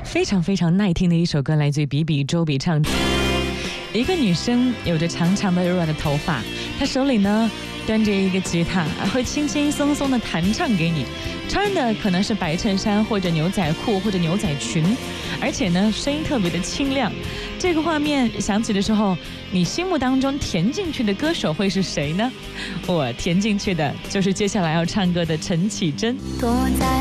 非常非常耐听的一首歌，来自于比比周笔畅。一个女生有着长长的柔软的头发，她手里呢端着一个吉他，会轻轻松松的弹唱给你，穿的可能是白衬衫或者牛仔裤或者牛仔裙，而且呢声音特别的清亮。这个画面想起的时候，你心目当中填进去的歌手会是谁呢？我填进去的就是接下来要唱歌的陈绮贞。 躲在